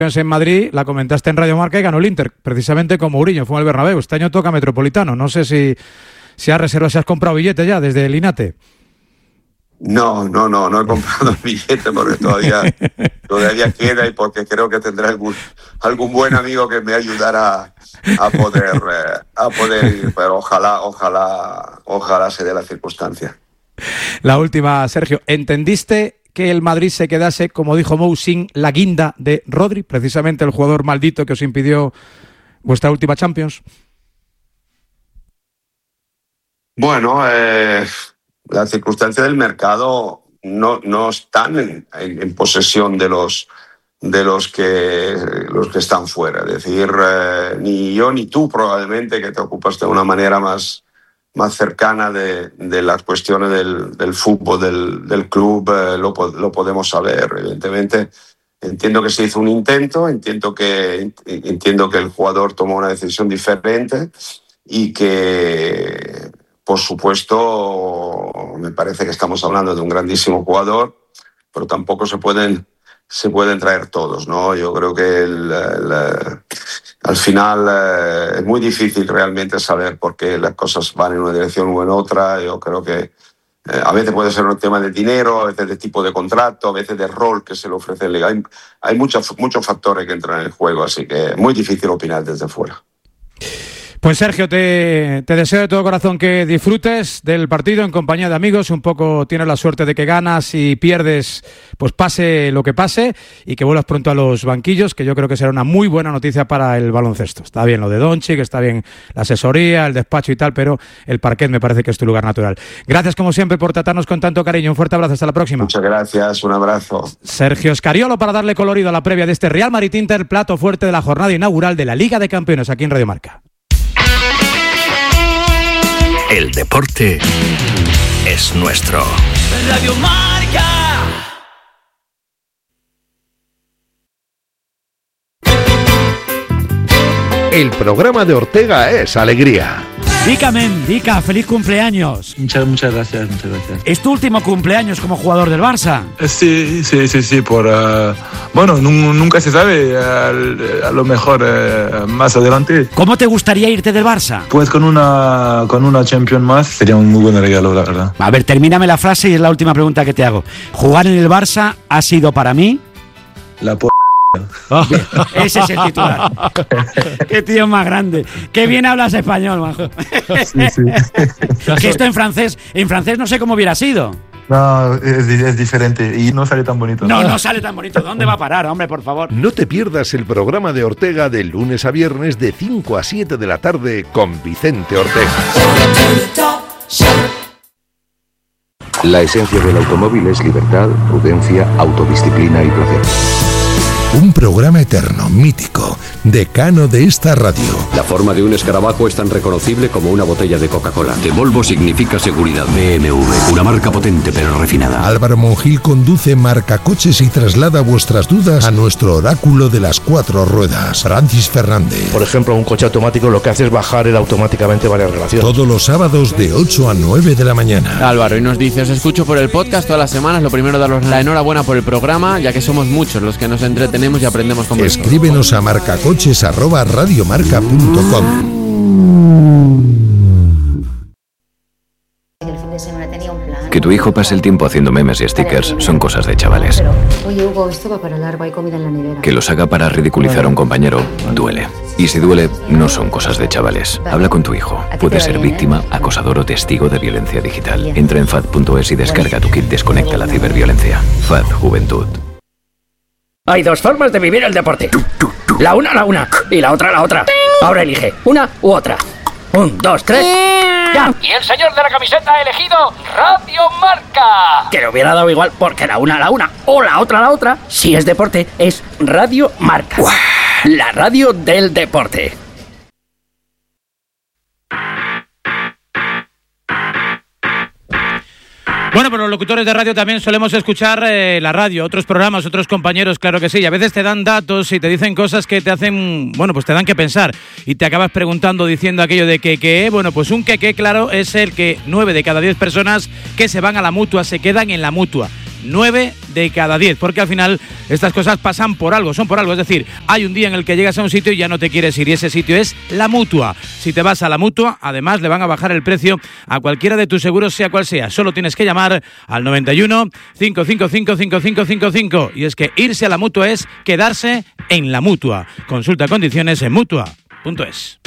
en Madrid, la comentaste en Radio Marca y ganó el Inter, precisamente con Mourinho, fue en el Bernabéu. Este año toca Metropolitano. No sé si has reservado, si has comprado billete ya desde el Inate. No he comprado el billete porque todavía queda y porque creo que tendré algún buen amigo que me ayudará a poder ir, pero ojalá se dé la circunstancia. La última, Sergio, ¿entendiste que el Madrid se quedase, como dijo Mou, sin la guinda de Rodri, precisamente el jugador maldito que os impidió vuestra última Champions? Bueno, la circunstancia del mercado no están en posesión de los que están fuera. Es decir, ni yo ni tú probablemente, que te ocupas de una manera más cercana de las cuestiones del fútbol, del club, lo podemos saber. Evidentemente, entiendo que se hizo un intento, entiendo que el jugador tomó una decisión diferente y que, por supuesto, me parece que estamos hablando de un grandísimo jugador, pero tampoco se pueden traer todos, ¿no? Yo creo que al final es muy difícil realmente saber por qué las cosas van en una dirección o en otra. Yo creo que a veces puede ser un tema de dinero, a veces de tipo de contrato, a veces de rol que se le ofrece en liga. Hay muchos factores que entran en el juego, así que es muy difícil opinar desde fuera. Pues Sergio, te deseo de todo corazón que disfrutes del partido en compañía de amigos. Un poco tienes la suerte de que ganas y pierdes, pues pase lo que pase, y que vuelvas pronto a los banquillos, que yo creo que será una muy buena noticia para el baloncesto. Está bien lo de Doncic, está bien la asesoría, el despacho y tal, pero el parquet me parece que es tu lugar natural. Gracias como siempre por tratarnos con tanto cariño. Un fuerte abrazo, hasta la próxima. Muchas gracias, un abrazo. Sergio Scariolo para darle colorido a la previa de este Real Madrid-Inter, plato fuerte de la jornada inaugural de la Liga de Campeones aquí en Radio Marca. El deporte es nuestro. Radio Marca. El programa de Ortega es alegría. Dica, feliz cumpleaños. Muchas gracias. ¿Es tu último cumpleaños como jugador del Barça? Sí, bueno, nunca se sabe, a lo mejor más adelante. ¿Cómo te gustaría irte del Barça? Pues con una Champions más sería un muy buen regalo, la verdad. A ver, termíname la frase y es la última pregunta que te hago. ¿Jugar en el Barça ha sido para mí? La Oh, ese es el titular. Qué tío más grande. Qué bien hablas español, majo. Sí. Que esto en francés no sé cómo hubiera sido. No, es diferente y no sale tan bonito. No sale tan bonito. ¿Dónde va a parar, hombre, por favor? No te pierdas el programa de Ortega de lunes a viernes de 5 a 7 de la tarde con Vicente Ortega. La esencia del automóvil es libertad, prudencia, autodisciplina y placer. Un programa eterno, mítico, decano de esta radio. La forma de un escarabajo es tan reconocible como una botella de Coca-Cola. De Volvo significa seguridad. BMW, una marca potente pero refinada. Álvaro Monjil conduce Marca Coches y traslada vuestras dudas a nuestro oráculo de las 4 ruedas. Francis Fernández. Por ejemplo, un coche automático lo que hace es bajar automáticamente varias relaciones. Todos los sábados de 8 a 9 de la mañana. Álvaro, y nos dice, os escucho por el podcast todas las semanas. Lo primero, daros la enhorabuena por el programa, ya que somos muchos los que nos entretenemos y aprendemos con vosotros. Escríbenos a marcacoches@radiomarca.com. Que tu hijo pase el tiempo haciendo memes y stickers son cosas de chavales. Oye, Hugo, esto va para largo, hay comida en la nevera. Que los haga para ridiculizar a un compañero duele. Y si duele, no son cosas de chavales. Habla con tu hijo. Puede ser víctima, acosador o testigo de violencia digital. Entra en FAD.es y descarga tu kit Desconecta la ciberviolencia. FAD Juventud. Hay dos formas de vivir el deporte. La una y la otra. Ahora elige una u otra. 1, 2, 3. ¡Ya! Y el señor de la camiseta ha elegido Radio Marca. Que le hubiera dado igual porque la una o la otra, si es deporte, es Radio Marca. ¡Uah! La radio del deporte. Bueno, pero los locutores de radio también solemos escuchar la radio, otros programas, otros compañeros, claro que sí. Y a veces te dan datos y te dicen cosas que te hacen, bueno, pues te dan que pensar. Y te acabas preguntando, diciendo aquello de que, bueno, pues un que, claro, es el que 9 de cada 10 personas que se van a la Mutua se quedan en la Mutua. 9 de cada 10, porque al final estas cosas pasan por algo, son por algo. Es decir, hay un día en el que llegas a un sitio y ya no te quieres ir, y ese sitio es la Mutua. Si te vas a la Mutua, además le van a bajar el precio a cualquiera de tus seguros, sea cual sea. Solo tienes que llamar al 91 555 5555. Y es que irse a la Mutua es quedarse en la Mutua. Consulta condiciones en Mutua.es.